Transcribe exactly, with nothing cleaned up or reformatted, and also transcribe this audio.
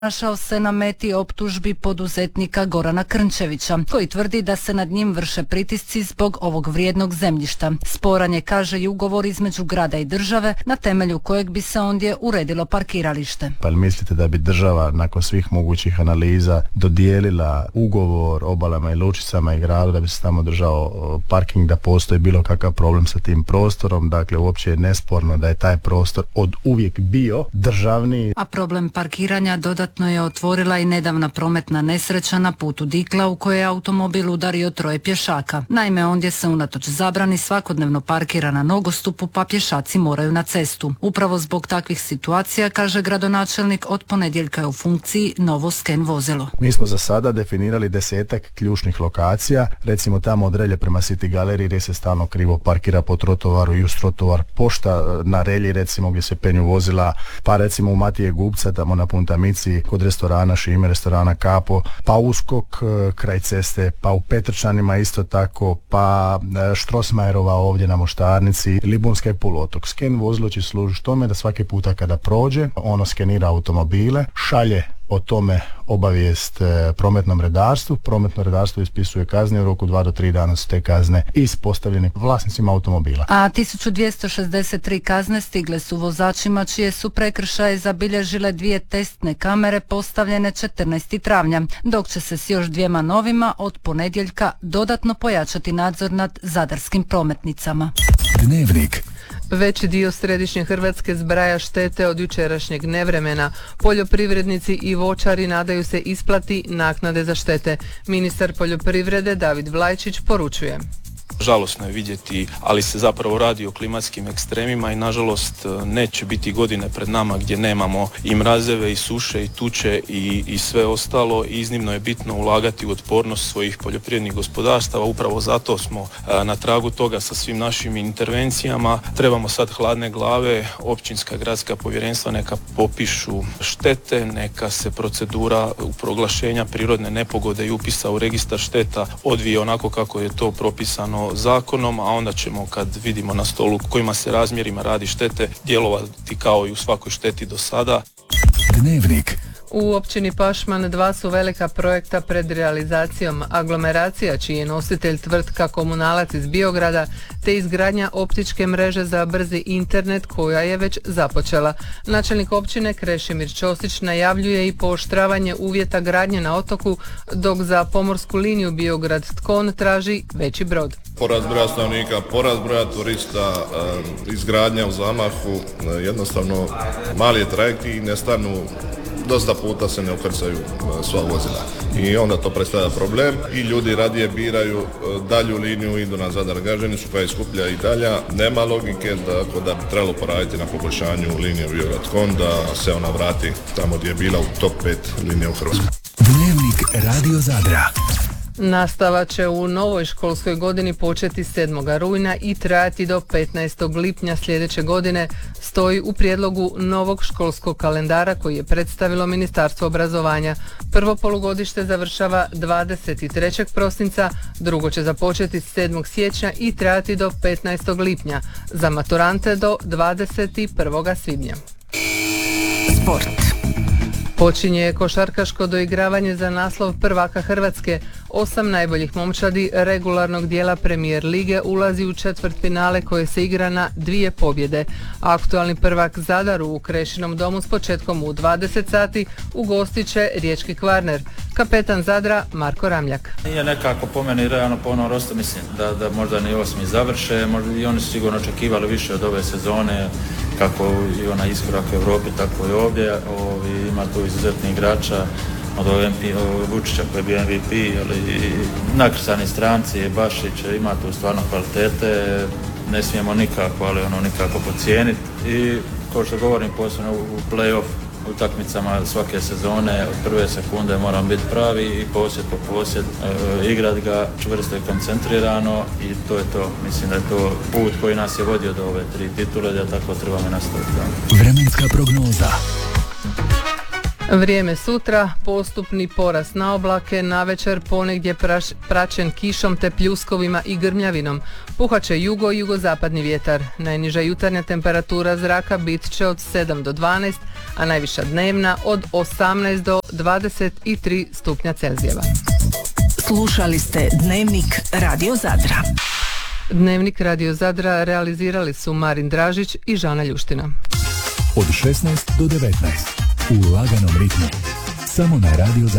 našao se na meti optužbi poduzetnika Gorana Krnčevića, koji tvrdi da se nad njim vrše pritisci zbog ovog vrijednog zemljišta. Sporan je, kaže, i ugovor između grada i države, na temelju kojeg bi se ondje uredilo parkiralište. Pa li mislite da bi država nakon svih mogućih analiza dodijelila ugovor obalama i lučicama i gradu da bi se tamo držao parking, da postoji bilo kakav problem sa tim prostorom? Dakle, uopće je nesporno da je taj prostor od uvijek bio državni. A problem parkiranja dodatno je otvorila i nedavna prometna nesreća na putu Dikla u kojoj je automobil udario troje pješaka. Naime, ondje se unatoč zabrani svakodnevno parkira na nogostupu, pa pješaci moraju na cestu. Upravo zbog takvih situacija, kaže gradonačelnik, od ponedjeljka je u funkciji novo sken vozilo. Mi smo za sada definirali desetak ključnih lokacija, recimo tamo od Relje prema City Galeriji gdje se stalno krivo parkira po trotovaru i uz trotovar, pošta na Relji recimo gdje se penju vozila, pa recimo u Matije Gubca tamo na Puntamici kod restorana Šime, restorana Kapo, pa Uskok kraj ceste, pa u Petrčanima isto tako, pa Štrosmajerova ovdje na Moštarnici, Libunska i poluotok. Sken vozilo će služiti tome da svaki puta kada prođe, ono skenira automobile, šalje o tome obavijest e, prometnom redarstvu. Prometno redarstvo ispisuje kazne, u roku dva do tri dana su te kazne ispostavljene vlasnicima automobila. A tisuću dvjesto šezdeset tri kazne stigle su vozačima čije su prekršaje zabilježile dvije testne kamere postavljene četrnaestog travnja, dok će se s još dvijema novima od ponedjeljka dodatno pojačati nadzor nad zadarskim prometnicama. Dnevnik. Veći dio središnje Hrvatske zbraja štete od jučerašnjeg nevremena. Poljoprivrednici i voćari nadaju se isplati naknade za štete. Ministar poljoprivrede David Vlajčić poručuje. Žalosno je vidjeti, ali se zapravo radi o klimatskim ekstremima i nažalost neće biti godine pred nama gdje nemamo i mrazeve i suše i tuče i, i sve ostalo. Iznimno je bitno ulagati u otpornost svojih poljoprivrednih gospodarstava. Upravo zato smo na tragu toga sa svim našim intervencijama. Trebamo sad hladne glave, općinska gradska povjerenstva neka popišu štete, neka se procedura u proglašenja prirodne nepogode i upisa u registar šteta odvije onako kako je to propisano zakonom, a onda ćemo, kad vidimo na stolu kojima se razmjerima radi štete, djelovati kao i u svakoj šteti do sada. Dnevnik. U općini Pašman dva su velika projekta pred realizacijom: aglomeracija, čiji je nositelj tvrtka Komunalac iz Biograda, te izgradnja optičke mreže za brzi internet koja je već započela. Načelnik općine Krešimir Ćosić najavljuje i pooštravanje uvjeta gradnje na otoku, dok za pomorsku liniju Biograd-Tkon traži veći brod. Porast broja stanovnika, porast broja turista, izgradnja u zamahu, jednostavno mali je trajekt i ne stanu. Dosta puta se ne ukrcaju sva vozila i onda to predstavlja problem i ljudi radije biraju dalju liniju, idu na Zadar Gaženicu koja je skuplja i dalja. Nema logike da, da bi trebalo poraditi na poboljšanju linije Biograd-Tkon, da se ona vrati tamo gdje je bila u top pet linija u Hrvatskoj. Dnevnik Radio Zadra. Nastava će u novoj školskoj godini početi sedmoga rujna i trajati do petnaestog lipnja sljedeće godine, stoji u prijedlogu novog školskog kalendara koji je predstavilo Ministarstvo obrazovanja. Prvo polugodište završava dvadeset trećeg prosinca, drugo će započeti sedmog siječnja i trajati do petnaestog lipnja, za maturante do dvadeset prvog svibnja. Sport. Počinje košarkaško doigravanje za naslov prvaka Hrvatske. Osam najboljih momčadi regularnog dijela Premijer lige ulazi u četvrtfinale koje se igra na dvije pobjede. Aktualni prvak Zadar u Krešinom domu s početkom u dvadeset sati ugostit će riječki Kvarner. Kapetan Zadra Marko Ramljak. Nije nekako po meni realno po onom rostu, mislim da, da možda ni osmi završe, možda i oni su sigurno očekivali više od ove sezone, kako i ona iskorak u Europi, tako i ovdje. Ovi, ima tu izuzetnih igrača, od M P, Vučića koji je bio M V P, ali nakrsani stranci, Bašić, ima tu stvarno kvalitete, ne smijemo nikako, ali ono nikako podcijeniti. I kao što govorim, posebno u play-off utakmicama svake sezone, od prve sekunde moram biti pravi i posjed po posjed, e, igrat ga čvrsto i koncentrirano i to je to. Mislim da je to put koji nas je vodio do ove tri titule, da tako trebamo nastaviti. Vremenska prognoza. Vrijeme sutra, postupni porast na oblake, navečer ponegdje praš, praćen kišom te pljuskovima i grmljavinom. Puhaće jugo i jugozapadni vjetar. Najniža jutarnja temperatura zraka bit će od sedam do dvanaest, a najviša dnevna od osamnaest do dvadeset tri stupnja Celzijeva. Slušali ste Dnevnik Radio Zadra. Dnevnik Radio Zadra realizirali su Marin Dražić i Žana Ljuština. Od šesnaest do devetnaest u laganom ritmu. Samo na Radio Zadra.